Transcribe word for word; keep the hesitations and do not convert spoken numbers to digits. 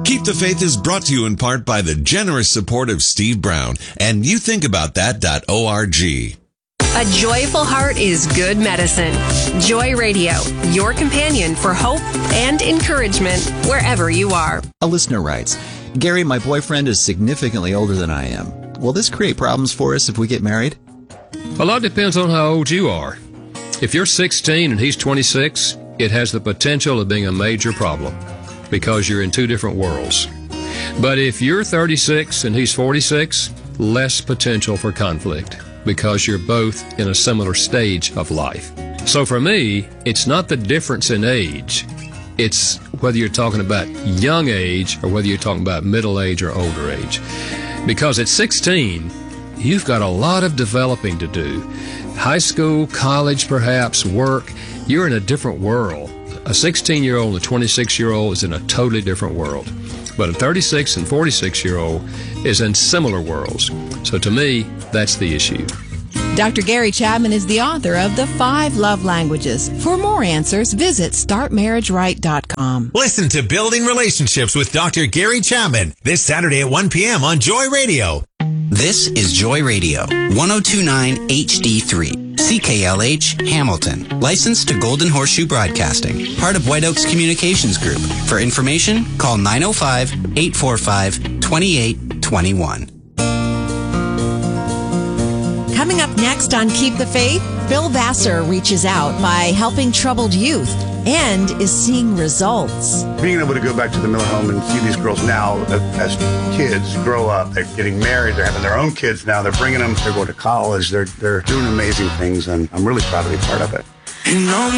Keep the Faith is brought to you in part by the generous support of Steve Brown and you think about that dot org. A joyful heart is good medicine. Joy Radio, your companion for hope and encouragement wherever you are. A listener writes, Gary, my boyfriend is significantly older than I am. Will this create problems for us if we get married? A lot depends on how old you are. If you're sixteen and he's twenty-six, it has the potential of being a major problem because you're in two different worlds. But if you're thirty-six and he's forty-six, less potential for conflict because you're both in a similar stage of life. So for me, it's not the difference in age. It's whether you're talking about young age or whether you're talking about middle age or older age. Because at sixteen, you've got a lot of developing to do. High school, college perhaps, work, you're in a different world. A sixteen-year-old and a twenty-six-year-old is in a totally different world. But a thirty-six and forty-six-year-old is in similar worlds. So to me, that's the issue. Doctor Gary Chapman is the author of The Five Love Languages. For more answers, visit start marriage right dot com. Listen to Building Relationships with Doctor Gary Chapman this Saturday at one p.m. on Joy Radio. This is Joy Radio, one oh two point nine H D three, C K L H, Hamilton. Licensed to Golden Horseshoe Broadcasting, part of White Oaks Communications Group. For information, call nine oh five, eight four five, two eight two one. Coming up next on Keep the Faith, Bill Vassar reaches out by helping troubled youth and is seeing results. Being able to go back to the Miller home and see these girls now as kids grow up, they're getting married, they're having their own kids now, they're bringing them, they're going to college, they're they're doing amazing things, and I'm really proud to be part of it. You know